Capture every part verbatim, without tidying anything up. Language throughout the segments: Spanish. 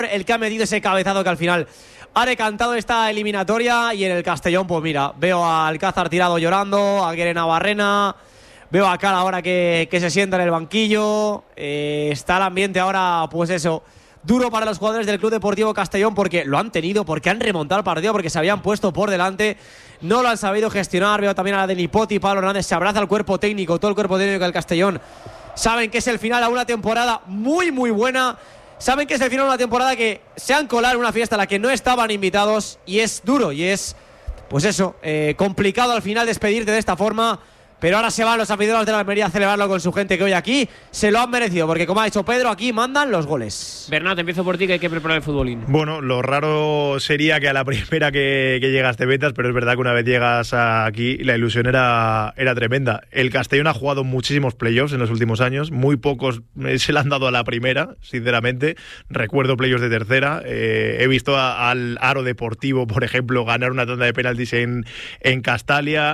el que ha metido ese cabezazo que al final ha decantado esta eliminatoria. Y en el Castellón, pues mira, veo a Alcázar tirado llorando, a Guere Navarrena, veo a Cal ahora que, que se sienta en el banquillo. Eh, está el ambiente ahora, pues eso, duro para los jugadores del Club Deportivo Castellón, porque lo han tenido, porque han remontado el partido, porque se habían puesto por delante, no lo han sabido gestionar. Veo también a la de Nipoti, Pablo Hernández, se abraza al cuerpo técnico, todo el cuerpo técnico del Castellón. Saben que es el final a una temporada muy muy buena, saben que es el final a una temporada que se han colado en una fiesta a la que no estaban invitados, y es duro, y es, pues eso, eh, complicado al final despedirte de esta forma. Pero ahora se van los aficionados de la Almería a celebrarlo con su gente, que hoy aquí se lo han merecido, porque como ha dicho Pedro, aquí mandan los goles. Bernat, empiezo por ti, que hay que preparar el futbolín. Bueno, lo raro sería que a la primera que, que llegas te metas, pero es verdad que una vez llegas aquí la ilusión era, era tremenda. El Castellón ha jugado muchísimos playoffs en los últimos años, muy pocos se le han dado a la primera, sinceramente. Recuerdo playoffs de tercera, eh, he visto a, al Aro Deportivo, por ejemplo, ganar una tanda de penaltis en, en Castalia.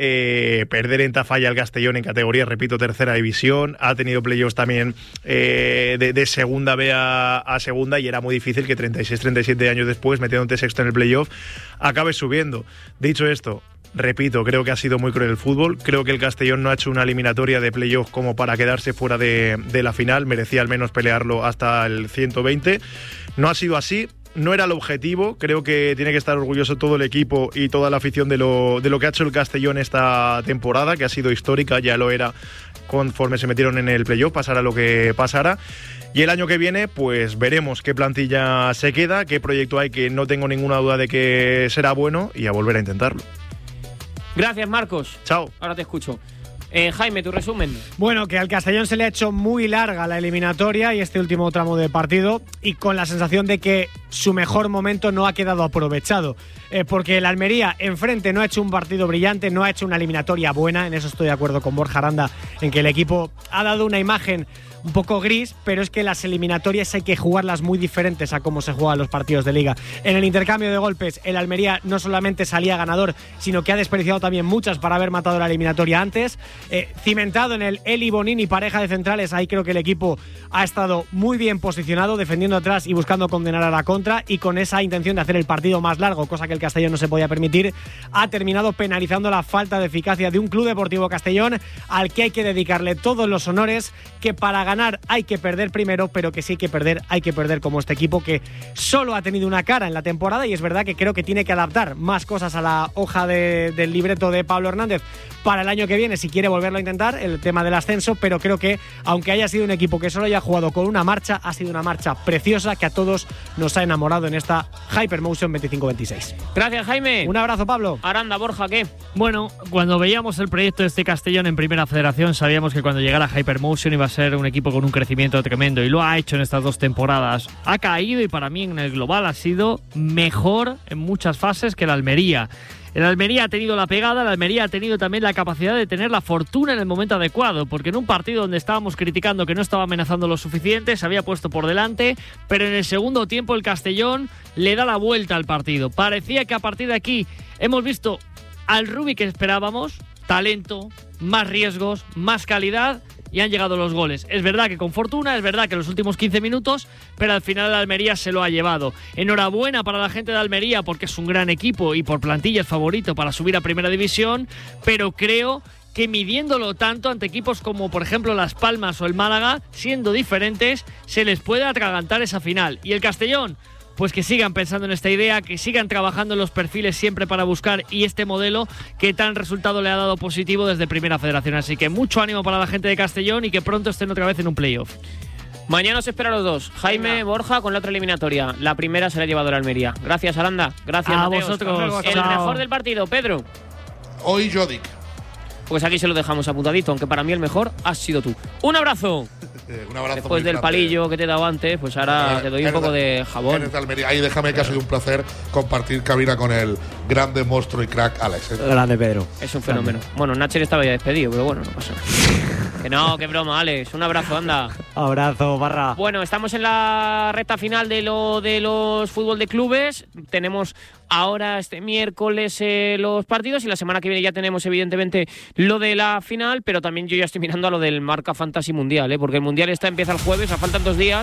Eh, perder en Tafalla al Castellón en categoría, repito, tercera división. Ha tenido playoffs también eh, de, de segunda B a, a segunda, y era muy difícil que treinta y seis, treinta y siete años después, metiéndote sexto en el playoff, acabes subiendo. Dicho esto, repito, creo que ha sido muy cruel el fútbol. Creo que el Castellón no ha hecho una eliminatoria de playoff como para quedarse fuera de, de la final. Merecía al menos pelearlo hasta el ciento veinte. No ha sido así. No era el objetivo. Creo que tiene que estar orgulloso todo el equipo y toda la afición de lo, de lo que ha hecho el Castellón esta temporada, que ha sido histórica, ya lo era conforme se metieron en el playoff, pasara lo que pasara. Y el año que viene, pues veremos qué plantilla se queda, qué proyecto hay, que no tengo ninguna duda de que será bueno, y a volver a intentarlo. Gracias, Marcos. Chao. Ahora te escucho. Eh, Jaime, tu resumen. Bueno, que al Castellón se le ha hecho muy larga la eliminatoria y este último tramo de partido, y con la sensación de que su mejor momento no ha quedado aprovechado. Eh, porque el Almería enfrente no ha hecho un partido brillante, no ha hecho una eliminatoria buena. En eso estoy de acuerdo con Borja Aranda, en que el equipo ha dado una imagen un poco gris, pero es que las eliminatorias hay que jugarlas muy diferentes a cómo se juegan los partidos de liga. En el intercambio de golpes, el Almería no solamente salía ganador, sino que ha desperdiciado también muchas para haber matado la eliminatoria antes. Eh, cimentado en el Eli Bonini, pareja de centrales, ahí creo que el equipo ha estado muy bien posicionado, defendiendo atrás y buscando condenar a la contra, y con esa intención de hacer el partido más largo, cosa que el Castellón no se podía permitir, ha terminado penalizando la falta de eficacia de un Club Deportivo Castellón al que hay que dedicarle todos los honores, que para ganar hay que perder primero, pero que sí hay que perder, hay que perder como este equipo, que solo ha tenido una cara en la temporada, y es verdad que creo que tiene que adaptar más cosas a la hoja de, del libreto de Pablo Hernández para el año que viene, si quiere volverlo a intentar, el tema del ascenso. Pero creo que, aunque haya sido un equipo que solo haya jugado con una marcha, ha sido una marcha preciosa que a todos nos ha enamorado en esta Hypermotion veinticinco veintiséis. Gracias, Jaime. Un abrazo, Pablo. Aranda, Borja, ¿qué? Bueno, cuando veíamos el proyecto de este Castellón en Primera Federación, sabíamos que cuando llegara Hypermotion iba a ser un equipo con un crecimiento tremendo, y lo ha hecho en estas dos temporadas. Ha caído, y para mí en el global ha sido mejor en muchas fases que el Almería. El Almería ha tenido la pegada, el Almería ha tenido también la capacidad de tener la fortuna en el momento adecuado, porque en un partido donde estábamos criticando que no estaba amenazando lo suficiente, se había puesto por delante, pero en el segundo tiempo el Castellón le da la vuelta al partido. Parecía que a partir de aquí hemos visto al Rubi que esperábamos, talento, más riesgos, más calidad, y han llegado los goles. Es verdad que con fortuna, es verdad que los últimos quince minutos, pero al final la Almería se lo ha llevado. Enhorabuena para la gente de Almería, porque es un gran equipo y por plantilla es favorito para subir a Primera División, pero creo que midiéndolo tanto ante equipos como por ejemplo Las Palmas o el Málaga, siendo diferentes, se les puede atragantar esa final. Y el Castellón, pues que sigan pensando en esta idea, que sigan trabajando en los perfiles siempre para buscar, y este modelo que tan resultado le ha dado positivo desde Primera Federación. Así que mucho ánimo para la gente de Castellón, y que pronto estén otra vez en un playoff. Mañana os espero a los dos, Jaime, Venga. Borja, con la otra eliminatoria. La primera se la ha llevado la Almería. Gracias, Aranda. Gracias a Mateos. vosotros. El Chao. mejor del partido, Pedro. Hoy Jodik. Pues aquí se lo dejamos apuntadito, aunque para mí el mejor has sido tú. ¡Un abrazo! Un abrazo. Después del grande. palillo que te he dado antes, pues ahora Eh, te doy un eres poco de, de jabón. Eres de Almería. Ahí déjame, que ha sido un placer compartir cabina con el grande monstruo y crack Alex. ¿eh? Grande Pedro. Es un fenómeno. Bueno, Nacher estaba ya despedido, pero bueno, no pasa nada. Que no, qué broma, Alex. Un abrazo, anda. Abrazo, Barra. Bueno, estamos en la recta final de lo de los fútbol de clubes. Tenemos ahora este miércoles eh, los partidos, y la semana que viene ya tenemos evidentemente lo de la final, pero también yo ya estoy mirando a lo del Marca Fantasy Mundial, ¿eh? Porque el Mundial está empieza el jueves, a faltan dos días,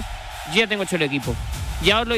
Yo ya tengo hecho el equipo. Ya os lo